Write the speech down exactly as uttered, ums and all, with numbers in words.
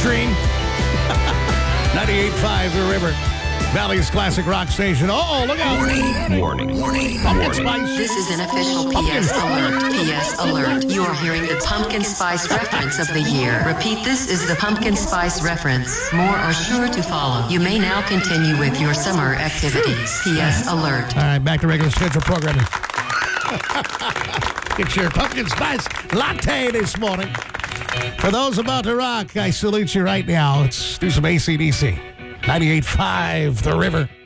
Extreme. ninety-eight point five The River. Valley's classic rock station. Oh, look out. Warning, warning, warning, Pumpkin warning. Spice. This is an official P S alert. P S alert. You are hearing the pumpkin spice reference of the year. Repeat, this is the pumpkin spice reference. More are sure to follow. You may now continue with your summer activities. P S alert. All right, back to regular schedule programming. Get your pumpkin spice latte this morning. For those about to rock, I salute you right now. Let's do some A C D C. ninety-eight point five The River.